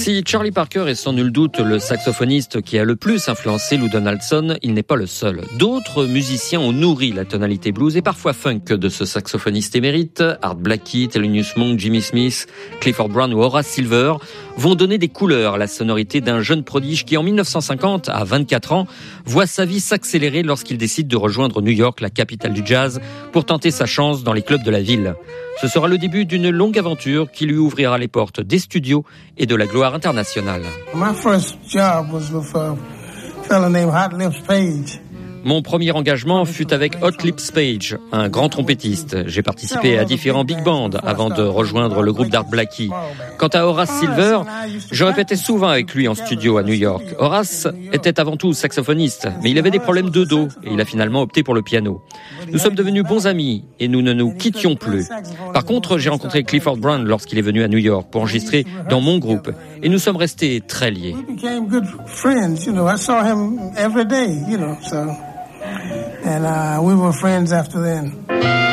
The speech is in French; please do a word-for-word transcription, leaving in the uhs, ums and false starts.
Si Charlie Parker est sans nul doute le saxophoniste qui a le plus influencé Lou Donaldson, il n'est pas le seul. D'autres musiciens ont nourri la tonalité blues et parfois funk de ce saxophoniste émérite. Art Blakey, Thelonious Monk, Jimmy Smith, Clifford Brown ou Horace Silver vont donner des couleurs à la sonorité d'un jeune prodige qui, en mille neuf cent cinquante, à vingt-quatre ans, voit sa vie s'accélérer lorsqu'il décide de rejoindre New York, la capitale du jazz, pour tenter sa chance dans les clubs de la ville. Ce sera le début d'une longue aventure qui lui ouvrira les portes des studios et de la gloire internationale. My first job was with a fellow named Hot Lips Page. Mon premier engagement fut avec Hot Lips Page, un grand trompettiste. J'ai participé à différents big bands avant de rejoindre le groupe d'Art Blakey. Quant à Horace Silver, je répétais souvent avec lui en studio à New York. Horace était avant tout saxophoniste, mais il avait des problèmes de dos et il a finalement opté pour le piano. Nous sommes devenus bons amis et nous ne nous quittions plus. Par contre, j'ai rencontré Clifford Brown lorsqu'il est venu à New York pour enregistrer dans mon groupe et nous sommes restés très liés. And uh, we were friends after then.